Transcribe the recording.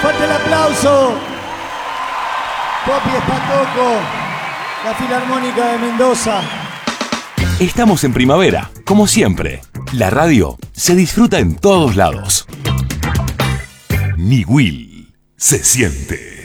Fuerte el aplauso. Popi Espatoco, la Filarmónica de Mendoza. Estamos en primavera, como siempre. La radio se disfruta en todos lados. Niwil se siente.